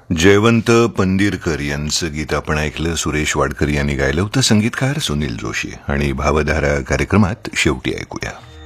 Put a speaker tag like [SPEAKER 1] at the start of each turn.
[SPEAKER 1] जयवंत पंदिरकर यांचं गीत आपण ऐकलं. सुरेश वाडकर यांनी गायलं होतं. संगीतकार सुनील जोशी. आणि भावधारा कार्यक्रमात शेवटी ऐकूया.